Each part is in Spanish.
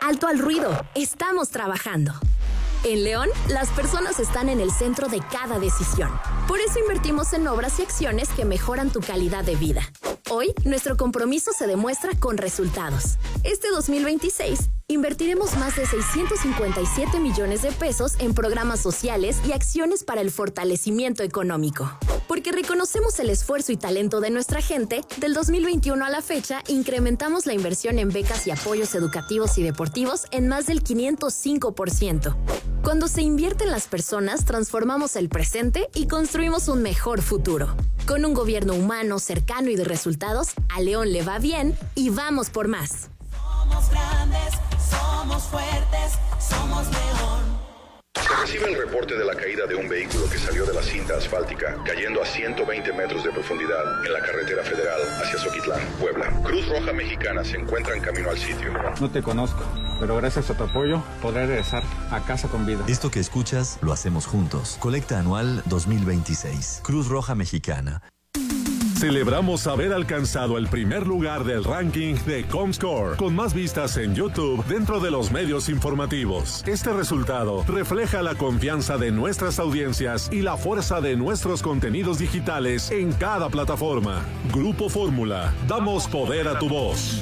Alto al ruido, estamos trabajando. En León, las personas están en el centro de cada decisión. Por eso invertimos en obras y acciones que mejoran tu calidad de vida. Hoy, nuestro compromiso se demuestra con resultados. Este 2026, invertiremos más de 657 millones de pesos en programas sociales y acciones para el fortalecimiento económico. Porque reconocemos el esfuerzo y talento de nuestra gente, del 2021 a la fecha, incrementamos la inversión en becas y apoyos educativos y deportivos en más del 505%. Cuando se invierte en las personas, transformamos el presente y construimos un mejor futuro. Con un gobierno humano, cercano y de resultados, a León le va bien y vamos por más. Somos grandes, somos fuertes, somos León. Se recibe el reporte de la caída de un vehículo que salió de la cinta asfáltica, cayendo a 120 metros de profundidad en la carretera federal hacia Zoquitlán, Puebla. Cruz Roja Mexicana se encuentra en camino al sitio. No te conozco, pero gracias a tu apoyo podré regresar a casa con vida. Esto que escuchas lo hacemos juntos. Colecta Anual 2026. Cruz Roja Mexicana. Celebramos haber alcanzado el primer lugar del ranking de Comscore, con más vistas en YouTube dentro de los medios informativos. Este resultado refleja la confianza de nuestras audiencias y la fuerza de nuestros contenidos digitales en cada plataforma. Grupo Fórmula, damos poder a tu voz.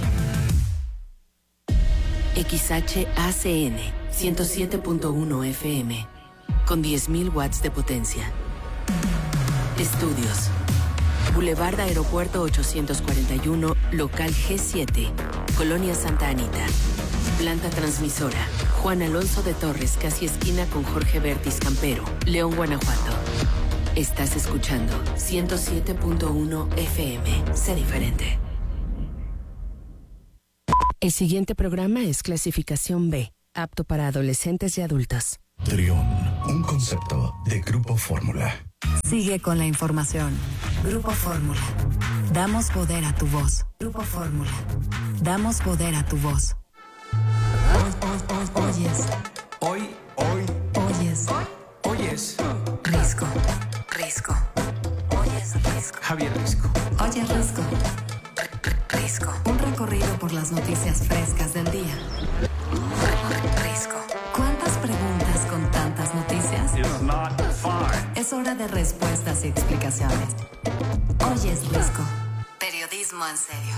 XHACN 107.1 FM, con 10.000 watts de potencia. Estudios. Boulevard Aeropuerto 841, local G7, Colonia Santa Anita. Planta transmisora, Juan Alonso de Torres, casi esquina con Jorge Bertis Campero, León, Guanajuato. Estás escuchando 107.1 FM. Sé diferente. El siguiente programa es clasificación B, apto para adolescentes y adultos. Trión, un concepto de Grupo Fórmula. Sigue con la información. Grupo Fórmula. Damos poder a tu voz. Grupo Fórmula. Damos poder a tu voz. Oyes. Hoy. Oyes. Oyes. Risco. Risco. Oyes Risco. Javier Risco. Oyes Risco. Risco. Un recorrido por las noticias frescas del día. Risco. ¿Cuántas preguntas con tantas noticias? Es hora de respuestas y explicaciones. Oyes Risco. Periodismo en serio.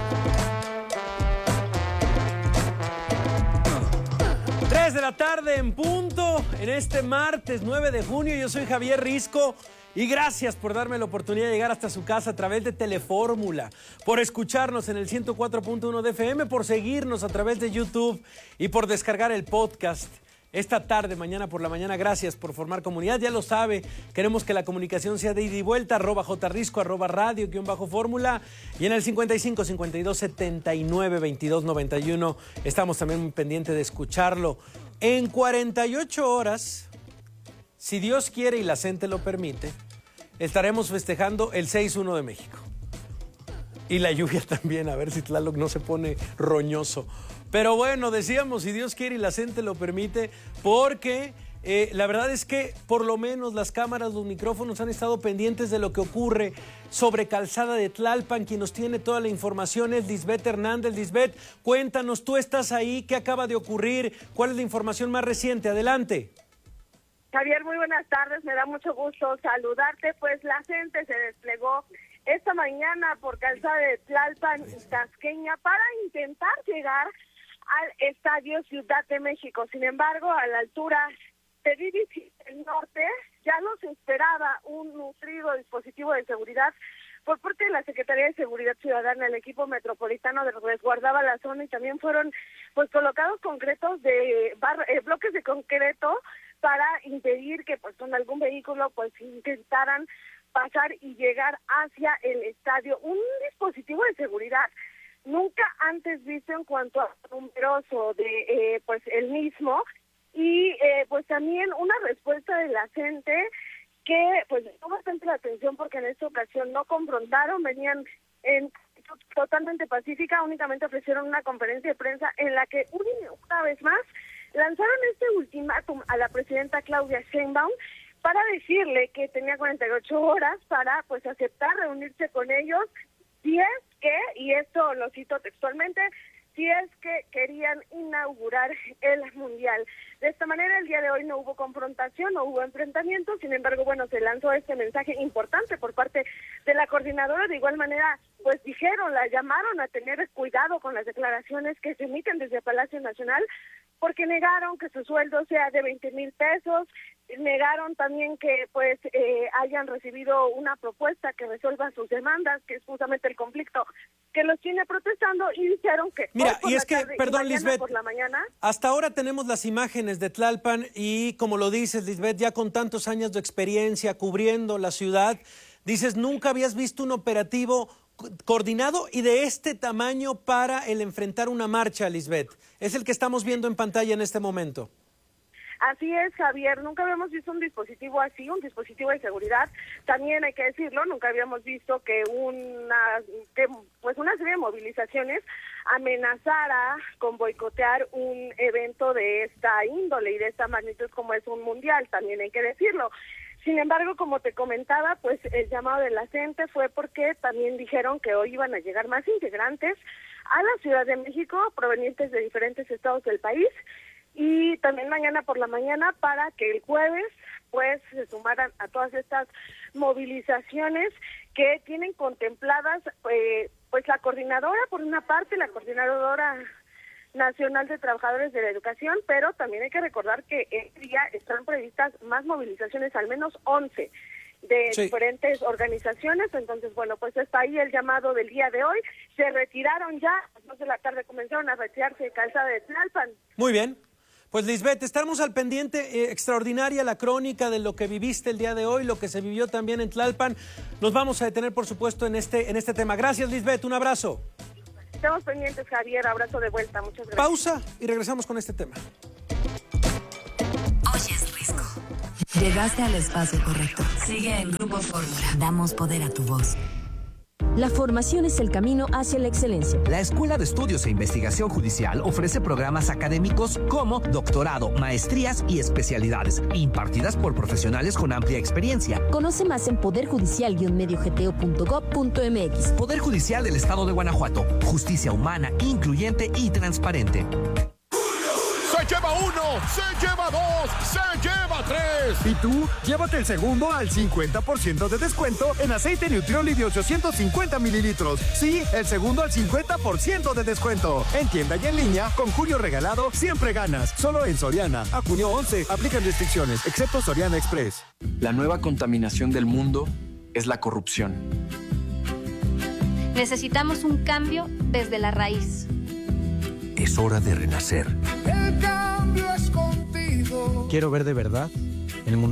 3 de la tarde en punto, en este martes 9 de junio. Yo soy Javier Risco y gracias por darme la oportunidad de llegar hasta su casa a través de Telefórmula, por escucharnos en el 104.1 de FM, por seguirnos a través de YouTube y por descargar el podcast. Esta tarde, mañana por la mañana, gracias por formar comunidad. Ya lo sabe, queremos que la comunicación sea de ida y vuelta. @jrisco, @radio_fórmula. Y en el 55 52 79 22 91 estamos también muy pendientes de escucharlo. En 48 horas, si Dios quiere y la gente lo permite, estaremos festejando el 6-1 de México. Y la lluvia también, a ver si Tlaloc no se pone roñoso. Pero bueno, decíamos, si Dios quiere y la gente lo permite, porque la verdad es que por lo menos las cámaras, los micrófonos han estado pendientes de lo que ocurre sobre Calzada de Tlalpan. Quien nos tiene toda la información es Lisbeth Hernández. Lisbeth, cuéntanos, tú estás ahí, ¿qué acaba de ocurrir? ¿Cuál es la información más reciente? Adelante. Javier, muy buenas tardes, me da mucho gusto saludarte. Pues la gente se desplegó esta mañana por Calzada de Tlalpan y Tasqueña para intentar llegar al Estadio Ciudad de México. Sin embargo, a la altura de División del Norte ya los esperaba un nutrido dispositivo de seguridad por parte de la Secretaría de Seguridad Ciudadana. El equipo metropolitano resguardaba la zona y también fueron pues colocados concretos de bloques de concreto para impedir que pues con algún vehículo pues intentaran pasar y llegar hacia el estadio. Un dispositivo de seguridad nunca antes visto en cuanto a numeroso de pues el mismo, y pues también una respuesta de la gente que pues llamó bastante la atención, porque en esta ocasión no confrontaron, venían en totalmente pacífica, únicamente ofrecieron una conferencia de prensa en la que una vez más lanzaron este ultimátum a la presidenta Claudia Sheinbaum para decirle que tenía 48 horas para pues aceptar reunirse con ellos, si es que, y esto lo cito textualmente, si es que querían inaugurar el Mundial. De esta manera, el día de hoy no hubo confrontación, no hubo enfrentamiento, sin embargo, bueno, se lanzó este mensaje importante por parte de la coordinadora. De igual manera, pues la llamaron a tener cuidado con las declaraciones que se emiten desde Palacio Nacional, porque negaron que su sueldo sea de 20,000 pesos, negaron también que hayan recibido una propuesta que resuelva sus demandas, que es justamente el conflicto que los tiene protestando, y dijeron que mira, y es que, perdón, Lisbeth, por la mañana, hasta ahora tenemos las imágenes de Tlalpan y, como lo dices, Lisbeth, ya con tantos años de experiencia cubriendo la ciudad, dices, nunca habías visto un operativo coordinado y de este tamaño para el enfrentar una marcha, Lisbeth. Es el que estamos viendo en pantalla en este momento. Así es, Javier, nunca habíamos visto un dispositivo así, un dispositivo de seguridad. También hay que decirlo, nunca habíamos visto que una serie de movilizaciones amenazara con boicotear un evento de esta índole y de esta magnitud como es un mundial, también hay que decirlo. Sin embargo, como te comentaba, pues el llamado de la gente fue porque también dijeron que hoy iban a llegar más integrantes a la Ciudad de México, provenientes de diferentes estados del país, y también mañana por la mañana para que el jueves pues se sumaran a todas estas movilizaciones que tienen contempladas pues la coordinadora, por una parte, la Coordinadora Nacional de Trabajadores de la Educación, pero también hay que recordar que este día están previstas más movilizaciones, al menos 11 de diferentes organizaciones. Entonces, bueno, pues está ahí el llamado del día de hoy. Se retiraron ya, a las 2 de la tarde comenzaron a retirarse de Calzada de Tlalpan. Muy bien. Pues Lisbeth, estaremos al pendiente, extraordinaria la crónica de lo que viviste el día de hoy, lo que se vivió también en Tlalpan. Nos vamos a detener, por supuesto, en este tema. Gracias, Lisbeth, un abrazo. Estamos pendientes, Javier, abrazo de vuelta, muchas gracias. Pausa y regresamos con este tema. Oyes Risco. Llegaste al espacio correcto. Sigue en Grupo Fórmula. Damos poder a tu voz. La formación es el camino hacia la excelencia. La Escuela de Estudios e Investigación Judicial ofrece programas académicos como doctorado, maestrías y especialidades, impartidas por profesionales con amplia experiencia. Conoce más en poderjudicial-mediogto.gov.mx. Poder Judicial del Estado de Guanajuato. Justicia humana, incluyente y transparente. ¡Se lleva uno! ¡Se lleva dos! ¡Se lleva tres! ¿Y tú? Llévate el segundo al 50% de descuento en aceite Nutrioli de 850 mililitros. Sí, el segundo al 50% de descuento. En tienda y en línea, con Julio Regalado, siempre ganas. Solo en Soriana. A junio 11, aplican restricciones, excepto Soriana Express. La nueva contaminación del mundo es la corrupción. Necesitamos un cambio desde la raíz. Es hora de renacer. El cambio es contigo. Quiero ver de verdad el mundo.